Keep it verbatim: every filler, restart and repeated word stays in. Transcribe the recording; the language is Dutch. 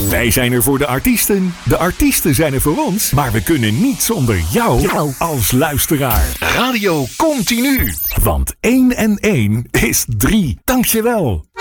Wij zijn er voor de artiesten. De artiesten zijn er voor ons. Maar we kunnen niet zonder jou, jou. als luisteraar. Radio Continu. Want één en één is drie. Dankjewel.